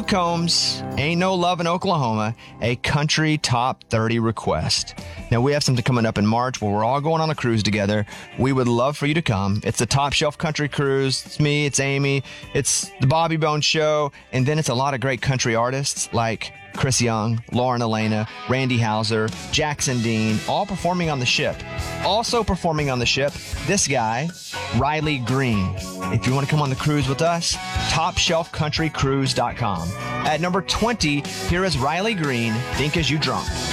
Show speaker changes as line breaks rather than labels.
Luke Combs, Ain't No Love in Oklahoma, a country top 30 request. Now, we have something coming up in March where we're all going on a cruise together. We would love for you to come. It's the Top Shelf Country Cruise. It's me, it's Amy, it's the Bobby Bones Show, and then it's a lot of great country artists like Chris Young, Lauren Elena, Randy Houser, Jackson Dean, all performing on the ship. Also performing on the ship, this guy, Riley Green. If you want to come on the cruise with us, TopShelfCountryCruise.com. At number 20, here is Riley Green, Think As You Drunk.